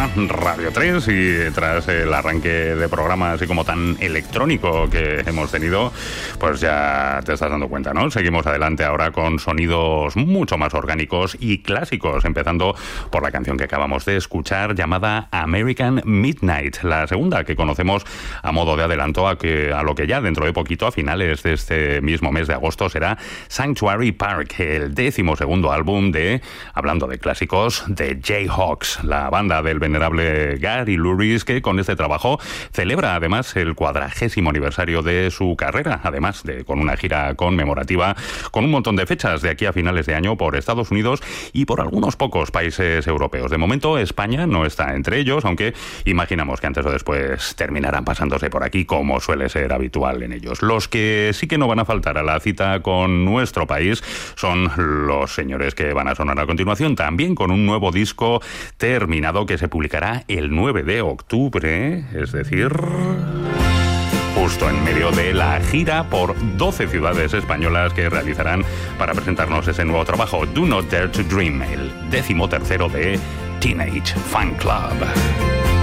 a Radio 3 y tras el arranque de programa así como tan electrónico que hemos tenido, pues ya te estás dando cuenta, ¿no? Seguimos adelante ahora con sonidos mucho más orgánicos y clásicos, empezando por la canción que acabamos de escuchar llamada American Midnight, la segunda que conocemos a modo de adelanto a lo que ya dentro de poquito, a finales de este mismo mes de agosto, será Sanctuary Park, el 12º álbum de, hablando de clásicos, de Jayhawks, la banda del venerable Gary Louris, que con este trabajo celebra además el 40º aniversario de su carrera, además de con una gira conmemorativa con un montón de fechas de aquí a finales de año por Estados Unidos y por algunos pocos países europeos. De momento España no está entre ellos, aunque imaginamos que antes o después terminarán pasándose por aquí, como suele ser habitual en ellos. Los que sí que no van a faltar a la cita con nuestro país son los señores que van a sonar a continuación, también con un nuevo disco terminado que se publicará el 9 de octubre, es decir, justo en medio de la gira por 12 ciudades españolas que realizarán para presentarnos ese nuevo trabajo, Do Not Dare to Dream, el 13º de Teenage Fan Club.